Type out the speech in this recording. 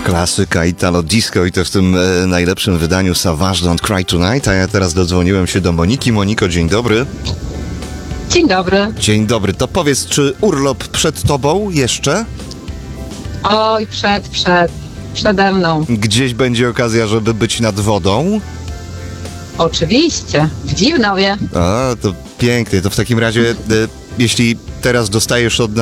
Klasyka Italo Disco i to w tym najlepszym wydaniu Savage Don't Cry Tonight, a ja teraz dodzwoniłem się do Moniki. Moniko, dzień dobry. Dzień dobry. Dzień dobry. To powiedz, czy urlop przed tobą jeszcze? Oj, przede mną. Gdzieś będzie okazja, żeby być nad wodą? Oczywiście, w Dziwnowie. A, to pięknie. To w takim razie, jeśli teraz dostajesz od